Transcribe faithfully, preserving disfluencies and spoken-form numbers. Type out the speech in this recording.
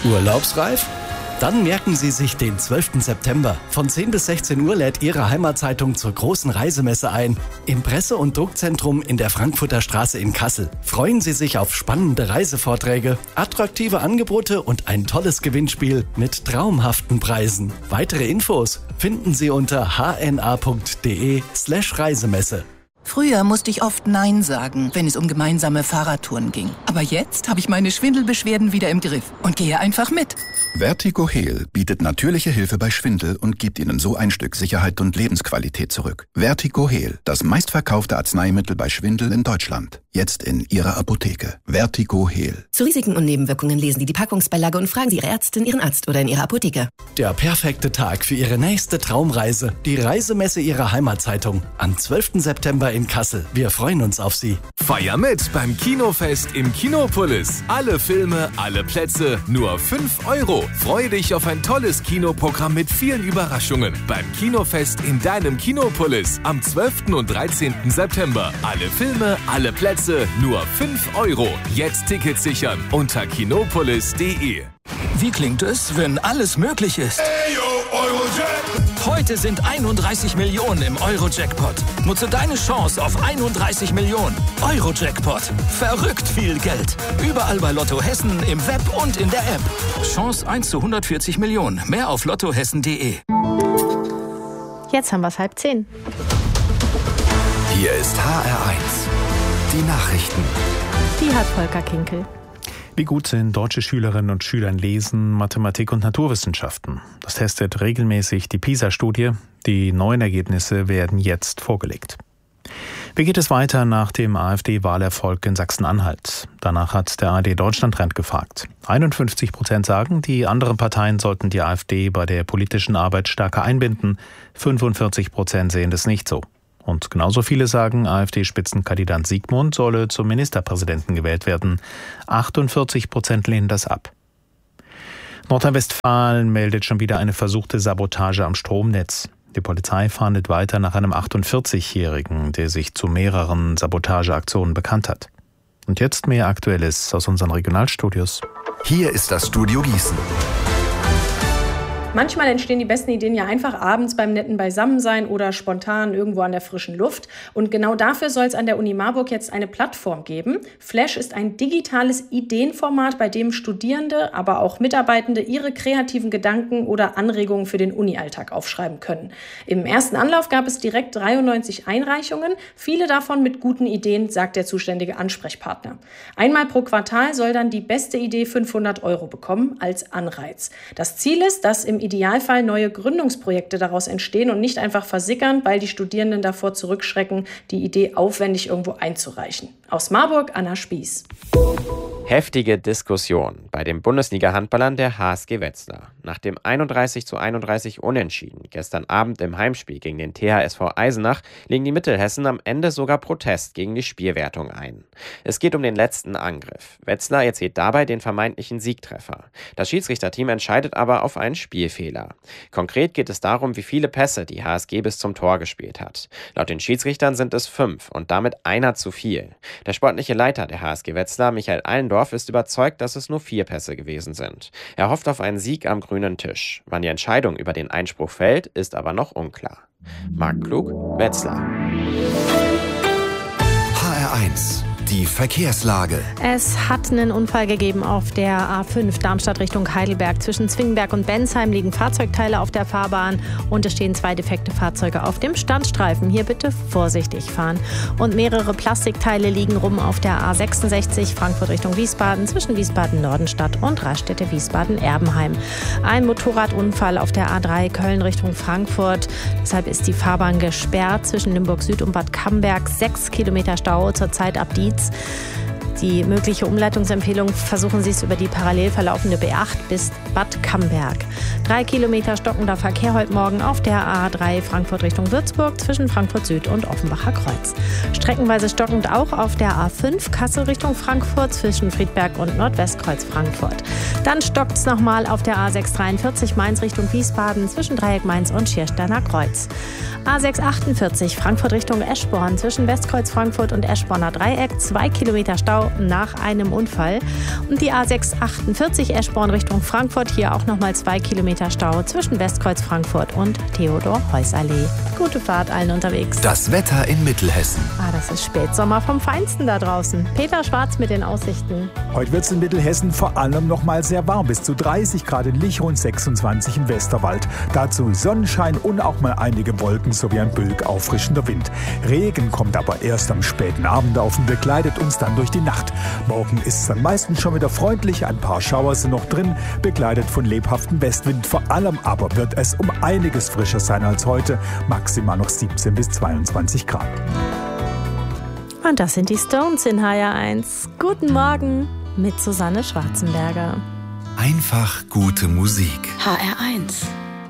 Urlaubsreif? Dann merken Sie sich den zwölften September. Von zehn bis sechzehn Uhr lädt Ihre Heimatzeitung zur großen Reisemesse ein. Im Presse- und Druckzentrum in der Frankfurter Straße in Kassel. Freuen Sie sich auf spannende Reisevorträge, attraktive Angebote und ein tolles Gewinnspiel mit traumhaften Preisen. Weitere Infos finden Sie unter h n a punkt d e slash Reisemesse. Früher musste ich oft Nein sagen, wenn es um gemeinsame Fahrradtouren ging. Aber jetzt habe ich meine Schwindelbeschwerden wieder im Griff und gehe einfach mit. Vertigo Heal bietet natürliche Hilfe bei Schwindel und gibt Ihnen so ein Stück Sicherheit und Lebensqualität zurück. Vertigo Heal, das meistverkaufte Arzneimittel bei Schwindel in Deutschland. Jetzt in Ihrer Apotheke. Vertigo Heal. Zu Risiken und Nebenwirkungen lesen Sie die Packungsbeilage und fragen Sie Ihre Ärztin, Ihren Arzt oder in Ihrer Apotheke. Der perfekte Tag für Ihre nächste Traumreise. Die Reisemesse Ihrer Heimatzeitung. Am zwölften September in Kassel. Wir freuen uns auf Sie. Feier mit beim Kinofest im Kinopolis. Alle Filme, alle Plätze, nur fünf Euro. Freue dich auf ein tolles Kinoprogramm mit vielen Überraschungen. Beim Kinofest in deinem Kinopolis. Am zwölften und dreizehnten September. Alle Filme, alle Plätze, nur fünf Euro. Jetzt Tickets sichern unter kinopolis punkt d e. Wie klingt es, wenn alles möglich ist? Ayo, Eurojack. Heute sind einunddreißig Millionen im Euro-Jackpot. Nutze deine Chance auf einunddreißig Millionen. Euro-Jackpot. Verrückt viel Geld. Überall bei Lotto Hessen, im Web und in der App. Chance eins zu hundertvierzig Millionen. Mehr auf lottohessen punkt d e. Jetzt haben wir es halb zehn. Hier ist H R eins. Die Nachrichten. Die hat Volker Kinkel. Wie gut sind deutsche Schülerinnen und Schüler in Lesen, Mathematik und Naturwissenschaften? Das testet regelmäßig die PISA-Studie. Die neuen Ergebnisse werden jetzt vorgelegt. Wie geht es weiter nach dem AfD-Wahlerfolg in Sachsen-Anhalt? Danach hat der A R D Deutschland-Trend gefragt. einundfünfzig Prozent sagen, die anderen Parteien sollten die AfD bei der politischen Arbeit stärker einbinden. fünfundvierzig Prozent sehen das nicht so. Und genauso viele sagen, AfD-Spitzenkandidat Siegmund solle zum Ministerpräsidenten gewählt werden. achtundvierzig Prozent lehnen das ab. Nordrhein-Westfalen meldet schon wieder eine versuchte Sabotage am Stromnetz. Die Polizei fahndet weiter nach einem achtundvierzigjährigen, der sich zu mehreren Sabotageaktionen bekannt hat. Und jetzt mehr Aktuelles aus unseren Regionalstudios. Hier ist das Studio Gießen. Manchmal entstehen die besten Ideen ja einfach abends beim netten Beisammensein oder spontan irgendwo an der frischen Luft. Und genau dafür soll es an der Uni Marburg jetzt eine Plattform geben. Flash ist ein digitales Ideenformat, bei dem Studierende, aber auch Mitarbeitende ihre kreativen Gedanken oder Anregungen für den Uni-Alltag aufschreiben können. Im ersten Anlauf gab es direkt dreiundneunzig Einreichungen, viele davon mit guten Ideen, sagt der zuständige Ansprechpartner. Einmal pro Quartal soll dann die beste Idee fünfhundert Euro bekommen als Anreiz. Das Ziel ist, dass im Idealfall neue Gründungsprojekte daraus entstehen und nicht einfach versickern, weil die Studierenden davor zurückschrecken, die Idee aufwendig irgendwo einzureichen. Aus Marburg, Anna Spieß. Heftige Diskussion bei den Bundesliga-Handballern der H S G Wetzlar. Nach dem einunddreißig zu einunddreißig Unentschieden gestern Abend im Heimspiel gegen den T H S V Eisenach legen die Mittelhessen am Ende sogar Protest gegen die Spielwertung ein. Es geht um den letzten Angriff. Wetzlar erzielt dabei den vermeintlichen Siegtreffer. Das Schiedsrichterteam entscheidet aber auf einen Spielfehler. Konkret geht es darum, wie viele Pässe die H S G bis zum Tor gespielt hat. Laut den Schiedsrichtern sind es fünf und damit einer zu viel. Der sportliche Leiter der H S G Wetzlar, Michael Allendorf, ist überzeugt, dass es nur vier Pässe gewesen sind. Er hofft auf einen Sieg am grünen Tisch. Wann die Entscheidung über den Einspruch fällt, ist aber noch unklar. Marc Klug, Wetzlar. H R eins. Die Verkehrslage. Es hat einen Unfall gegeben auf der A fünf Darmstadt Richtung Heidelberg. Zwischen Zwingenberg und Bensheim liegen Fahrzeugteile auf der Fahrbahn und es stehen zwei defekte Fahrzeuge auf dem Standstreifen. Hier bitte vorsichtig fahren. Und mehrere Plastikteile liegen rum auf der A sechsundsechzig Frankfurt Richtung Wiesbaden zwischen Wiesbaden-Nordenstadt und Raststätte Wiesbaden-Erbenheim. Ein Motorradunfall auf der A drei Köln Richtung Frankfurt. Deshalb ist die Fahrbahn gesperrt zwischen Limburg Süd und Bad Camberg. Sechs Kilometer Stau zurzeit ab Dietz. Die mögliche Umleitungsempfehlung: versuchen Sie es über die parallel verlaufende B acht bis Bad Camberg. Drei Kilometer stockender Verkehr heute Morgen auf der A drei Frankfurt Richtung Würzburg zwischen Frankfurt Süd und Offenbacher Kreuz. Streckenweise stockend auch auf der A fünf Kassel Richtung Frankfurt zwischen Friedberg und Nordwestkreuz Frankfurt. Dann stockt es nochmal auf der A sechs dreiundvierzig Mainz Richtung Wiesbaden zwischen Dreieck Mainz und Schiersteiner Kreuz. A sechs achtundvierzig Frankfurt Richtung Eschborn zwischen Westkreuz Frankfurt und Eschborner Dreieck. Zwei Kilometer Stau Stau nach einem Unfall. Und die A sechs achtundvierzig Eschborn Richtung Frankfurt, hier auch nochmal zwei Kilometer Stau zwischen Westkreuz Frankfurt und Theodor-Heuss-Allee. Gute Fahrt allen unterwegs. Das Wetter in Mittelhessen. Ah, das ist Spätsommer vom Feinsten da draußen. Peter Schwarz mit den Aussichten. Heute wird es in Mittelhessen vor allem noch mal sehr warm, bis zu dreißig Grad in Lichau und sechsundzwanzig im Westerwald. Dazu Sonnenschein und auch mal einige Wolken sowie ein bölk auffrischender Wind. Regen kommt aber erst am späten Abend auf und begleitet uns dann durch die Nacht. Morgen ist es dann meistens schon wieder freundlich, ein paar Schauer sind noch drin, begleitet von lebhaftem Westwind. Vor allem aber wird es um einiges frischer sein als heute, maximal noch siebzehn bis zweiundzwanzig Grad. Und das sind die Stones in H R eins. Guten Morgen mit Susanne Schwarzenberger. Einfach gute Musik. H R eins.